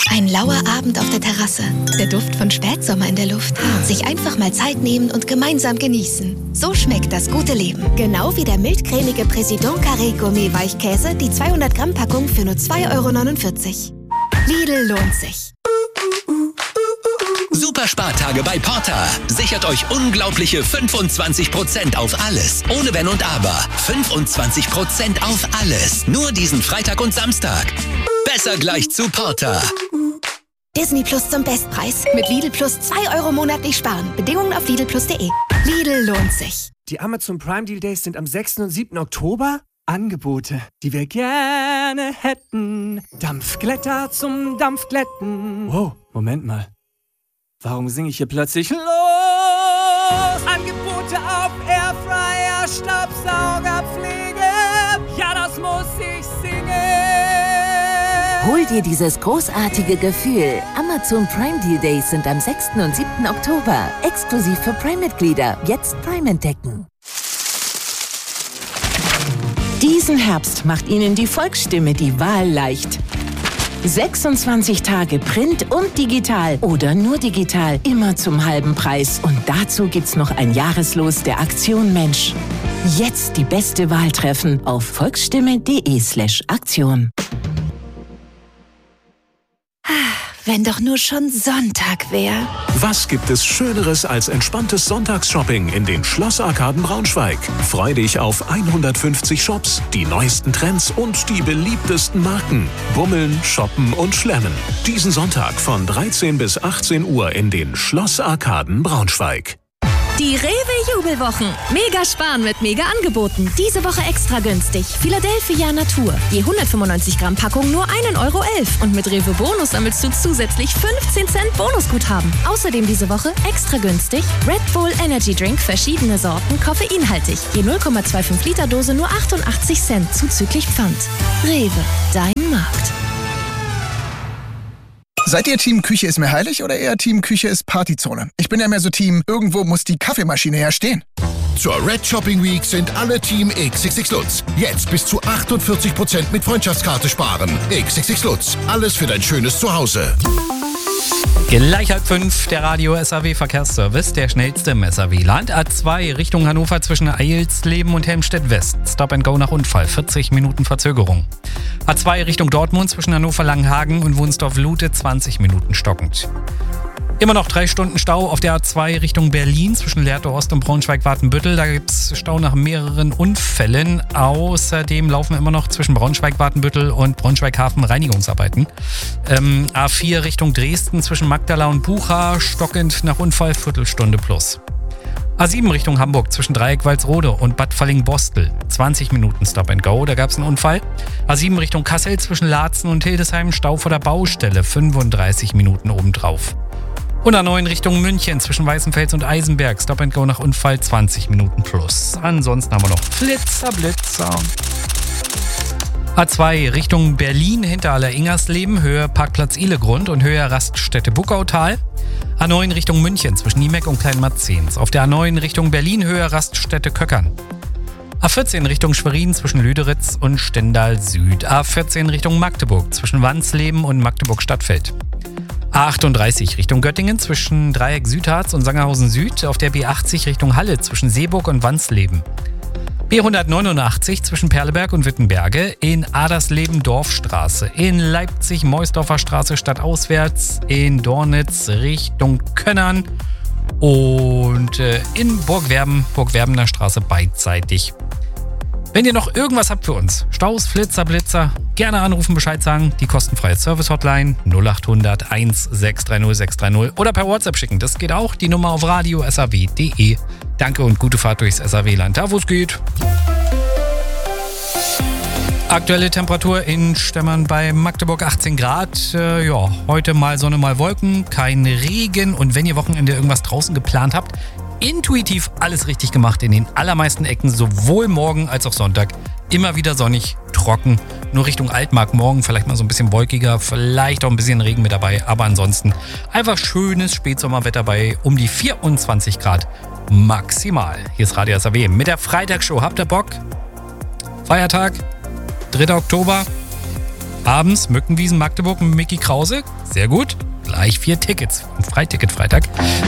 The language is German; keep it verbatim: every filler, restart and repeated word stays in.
Ein lauer Abend auf der Terrasse. Der Duft von Spätsommer in der Luft. Sich einfach mal Zeit nehmen und gemeinsam genießen. So schmeckt das gute Leben. Genau wie der mildcremige Président Carré Gourmet Weichkäse, die zweihundert Gramm Packung für nur zwei Euro neunundvierzig. Lidl lohnt sich. Super Spartage bei Porter. Sichert euch unglaubliche fünfundzwanzig Prozent auf alles. Ohne Wenn und Aber. fünfundzwanzig Prozent auf alles. Nur diesen Freitag und Samstag. Besser gleich zu Porter. Disney Plus zum Bestpreis. Mit Lidl Plus zwei Euro monatlich sparen. Bedingungen auf lidl plus punkt de. Lidl lohnt sich. Die Amazon Prime Deal Days sind am sechsten und siebten Oktober. Angebote, die wir gerne hätten. Dampfglätter zum Dampfglätten. Wow, Moment mal. Warum singe ich hier plötzlich los? Angebote auf Airfryer, Staubsaugerpflege. Ja, das muss ich singen. Hol dir dieses großartige Gefühl. Amazon Prime Deal Days sind am sechsten und siebten Oktober. Exklusiv für Prime-Mitglieder. Jetzt Prime entdecken. Diesen Herbst macht Ihnen die Volksstimme die Wahl leicht. sechsundzwanzig Tage Print und digital oder nur digital, immer zum halben Preis. Und dazu gibt's noch ein Jahreslos der Aktion Mensch. Jetzt die beste Wahl treffen auf volksstimme.de slash Aktion. Wenn doch nur schon Sonntag wäre. Was gibt es Schöneres als entspanntes Sonntagsshopping in den Schlossarkaden Braunschweig? Freu dich auf hundertfünfzig Shops, die neuesten Trends und die beliebtesten Marken. Bummeln, shoppen und schlemmen. Diesen Sonntag von dreizehn bis achtzehn Uhr in den Schlossarkaden Braunschweig. Die Rewe-Jubelwochen. Mega sparen mit Mega-Angeboten. Diese Woche extra günstig. Philadelphia Natur. Je hundertfünfundneunzig Gramm Packung nur ein Euro elf. Und mit Rewe Bonus sammelst du zusätzlich fünfzehn Cent Bonusguthaben. Außerdem diese Woche extra günstig Red Bull Energy Drink, verschiedene Sorten, koffeinhaltig. Je null Komma fünfundzwanzig Liter Dose nur achtundachtzig Cent zuzüglich Pfand. Rewe, dein Markt. Seid ihr Team Küche ist mir heilig oder eher Team Küche ist Partyzone? Ich bin ja mehr so Team, irgendwo muss die Kaffeemaschine ja stehen. Zur Red Shopping Week sind alle Team X X X Lutz. Jetzt bis zu achtundvierzig Prozent mit Freundschaftskarte sparen. X X X Lutz. Alles für dein schönes Zuhause. Gleich halb fünf, der Radio-S A W-Verkehrsservice, der schnellste im S A W-Land. A zwei Richtung Hannover zwischen Eilsleben und Helmstedt-West. Stop and Go nach Unfall, vierzig Minuten Verzögerung. A zwei Richtung Dortmund zwischen Hannover-Langenhagen und Wunsdorf-Lute, zwanzig Minuten stockend. Immer noch drei Stunden Stau auf der A zwei Richtung Berlin zwischen Lehrte Ost und Braunschweig-Watenbüttel. Da gibt es Stau nach mehreren Unfällen. Außerdem laufen immer noch zwischen Braunschweig-Watenbüttel und Braunschweig-Hafen Reinigungsarbeiten. Ähm, A vier Richtung Dresden zwischen Magdala und Bucha, stockend nach Unfall, Viertelstunde plus. A sieben Richtung Hamburg zwischen Dreieck-Walsrode und Bad Falling-Bostel, zwanzig Minuten Stop and Go, da gab es einen Unfall. A sieben Richtung Kassel zwischen Laatzen und Hildesheim, Stau vor der Baustelle, fünfunddreißig Minuten obendrauf. Und A neun Richtung München zwischen Weißenfels und Eisenberg, Stop and Go nach Unfall, zwanzig Minuten plus. Ansonsten haben wir noch Flitzer, Blitzer. A zwei Richtung Berlin hinter Aller-Ingersleben, Höhe Parkplatz Ihlegrund und Höhe Raststätte Buckautal. A neun Richtung München zwischen Niemeck und Kleinmarzens. Auf der A neun Richtung Berlin, Höhe Raststätte Köckern. A vierzehn Richtung Schwerin zwischen Lüderitz und Stendal Süd. A vierzehn Richtung Magdeburg zwischen Wansleben und Magdeburg Stadtfeld. A achtunddreißig Richtung Göttingen zwischen Dreieck Südharz und Sangerhausen Süd. Auf der B achtzig Richtung Halle zwischen Seeburg und Wansleben. B hundertneunundachtzig zwischen Perleberg und Wittenberge. In Adersleben Dorfstraße. In Leipzig Meusdorfer Straße stadtauswärts. In Dornitz Richtung Könnern. Und äh, in Burgwerben, Burgwerbener Straße beidseitig. Wenn ihr noch irgendwas habt für uns, Staus, Flitzer, Blitzer, gerne anrufen, Bescheid sagen. Die kostenfreie Service-Hotline null achthundert eins sechs drei null sechs drei null oder per WhatsApp schicken. Das geht auch. Die Nummer auf radio punkt s a w punkt d e. Danke und gute Fahrt durchs S A W-Land, da wo es geht. Aktuelle Temperatur in Stemmern bei Magdeburg achtzehn Grad. Äh, ja, heute mal Sonne, mal Wolken, kein Regen. Und wenn ihr Wochenende irgendwas draußen geplant habt, intuitiv alles richtig gemacht in den allermeisten Ecken, sowohl morgen als auch Sonntag. Immer wieder sonnig, trocken. Nur Richtung Altmark morgen vielleicht mal so ein bisschen wolkiger, vielleicht auch ein bisschen Regen mit dabei. Aber ansonsten einfach schönes Spätsommerwetter bei um die vierundzwanzig Grad maximal. Hier ist Radio S A W mit der Freitagsshow. Habt ihr Bock? Feiertag, dritter Oktober. Abends Mückenwiesen Magdeburg mit Micky Krause. Sehr gut. Gleich vier Tickets. Ein Freiticket Freitag.